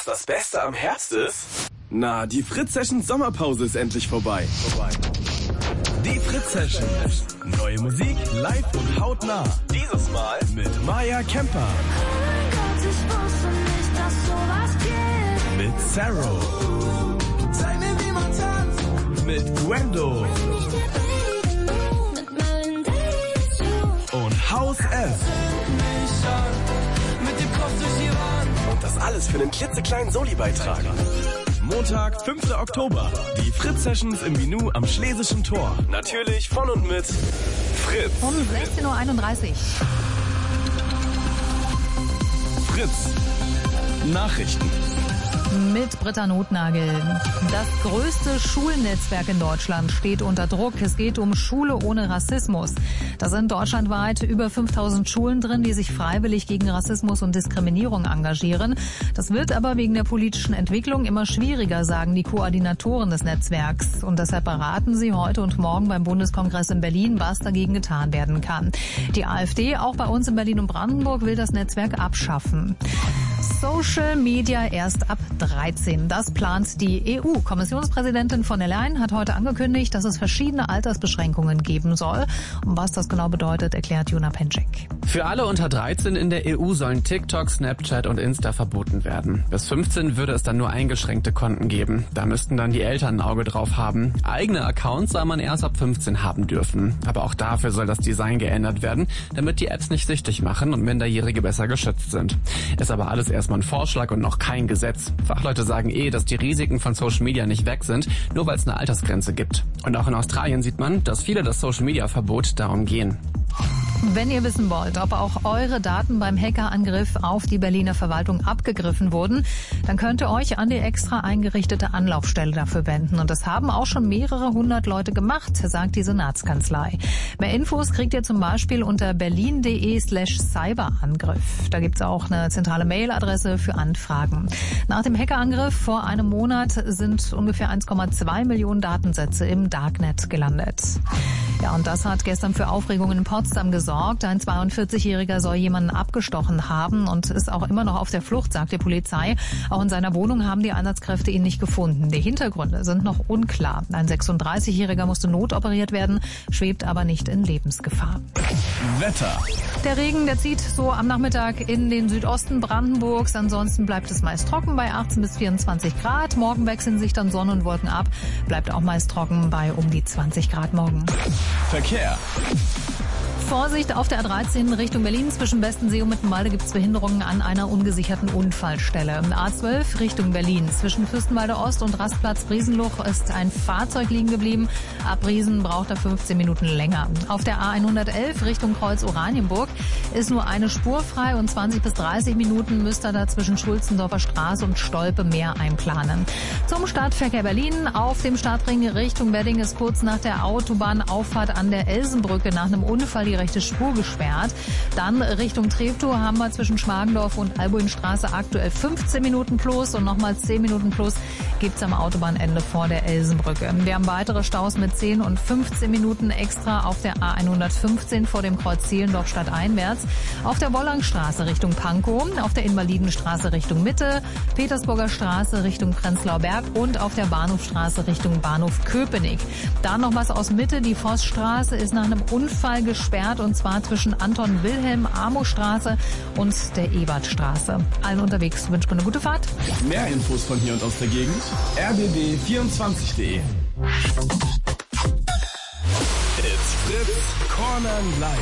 Was das Beste am Herbst ist? Na, die Fritz-Sessions Sommerpause ist endlich vorbei. Die Fritz-Sessions. Neue Musik, live und hautnah. Dieses Mal Mit Maya Kemper. Mit Sarah. Zeig mir, wie man tanzt. Mit Gwendo. Und Haus F. Mit dem Kopf durch die Wand. Und das alles für einen klitzekleinen Soli-Beitrag. Montag, 5. Oktober. Die Fritz-Sessions im Minu am Schlesischen Tor. Natürlich von und mit Fritz. Um 16.31 Uhr. Fritz. Nachrichten. Mit Britta Notnagel. Das größte Schulnetzwerk in Deutschland steht unter Druck. Es geht um Schule ohne Rassismus. Da sind deutschlandweit über 5000 Schulen drin, die sich freiwillig gegen Rassismus und Diskriminierung engagieren. Das wird aber wegen der politischen Entwicklung immer schwieriger, sagen die Koordinatoren des Netzwerks. Und deshalb beraten sie heute und morgen beim Bundeskongress in Berlin, was dagegen getan werden kann. Die AfD, auch bei uns in Berlin und Brandenburg, will das Netzwerk abschaffen. Social Media erst ab 13. Das plant die EU. Kommissionspräsidentin von der Leyen hat heute angekündigt, dass es verschiedene Altersbeschränkungen geben soll. Und was das genau bedeutet, erklärt Jona Penczek. Für alle unter 13 in der EU sollen TikTok, Snapchat und Insta verboten werden. Bis 15 würde es dann nur eingeschränkte Konten geben. Da müssten dann die Eltern ein Auge drauf haben. Eigene Accounts soll man erst ab 15 haben dürfen. Aber auch dafür soll das Design geändert werden, damit die Apps nicht süchtig machen und Minderjährige besser geschützt sind. Ist aber alles erstmal ein Vorschlag und noch kein Gesetz. Fachleute sagen dass die Risiken von Social Media nicht weg sind, nur weil es eine Altersgrenze gibt. Und auch in Australien sieht man, dass viele das Social Media Verbot darum gehen. Wenn ihr wissen wollt, ob auch eure Daten beim Hackerangriff auf die Berliner Verwaltung abgegriffen wurden, dann könnt ihr euch an die extra eingerichtete Anlaufstelle dafür wenden. Und das haben auch schon mehrere hundert Leute gemacht, sagt die Senatskanzlei. Mehr Infos kriegt ihr zum Beispiel unter berlin.de/Cyberangriff. Da gibt's auch eine zentrale Mailadresse für Anfragen. Nach dem Hackerangriff vor einem Monat sind ungefähr 1,2 Millionen Datensätze im Darknet gelandet. Ja, und das hat gestern für Aufregungen in Potsdam gesorgt. Ein 42-Jähriger soll jemanden abgestochen haben und ist auch immer noch auf der Flucht, sagt die Polizei. Auch in seiner Wohnung haben die Einsatzkräfte ihn nicht gefunden. Die Hintergründe sind noch unklar. Ein 36-Jähriger musste notoperiert werden, schwebt aber nicht in Lebensgefahr. Wetter. Der Regen, der zieht so am Nachmittag in den Südosten Brandenburgs. Ansonsten bleibt es meist trocken bei 18 bis 24 Grad. Morgen wechseln sich dann Sonne und Wolken ab. Bleibt auch meist trocken bei um die 20 Grad morgen. Verkehr. Vorsicht auf der A13 Richtung Berlin. Zwischen Bestensee und Mittenwalde gibt es Behinderungen an einer ungesicherten Unfallstelle. A12 Richtung Berlin. Zwischen Fürstenwalde Ost und Rastplatz Briesenluch ist ein Fahrzeug liegen geblieben. Ab Briesen braucht er 15 Minuten länger. Auf der A111 Richtung Kreuz Oranienburg ist nur eine Spur frei und 20 bis 30 Minuten müsst ihr da zwischen Schulzendorfer Straße und Stolpe Meer einplanen. Zum Stadtverkehr Berlin. Auf dem Stadtring Richtung Wedding ist kurz nach der Autobahnauffahrt an der Elsenbrücke nach einem Unfall die rechte Spur gesperrt. Dann Richtung Treptow haben wir zwischen Schmargendorf und Albuinstraße aktuell 15 Minuten plus und nochmal 10 Minuten plus gibt's am Autobahnende vor der Elsenbrücke. Wir haben weitere Staus mit 10 und 15 Minuten extra auf der A115 vor dem Kreuz Zehlendorf stadteinwärts, auf der Wollangstraße Richtung Pankow, auf der Invalidenstraße Richtung Mitte, Petersburger Straße Richtung Prenzlauer Berg und auf der Bahnhofstraße Richtung Bahnhof Köpenick. Dann noch was aus Mitte, die Vossstraße ist nach einem Unfall gesperrt und zwar zwischen Anton-Wilhelm-Amo-Straße und der Ebertstraße. Allen unterwegs wünsche ich eine gute Fahrt. Mehr Infos von hier und aus der Gegend rbb24.de. It's Fritz Corner Live.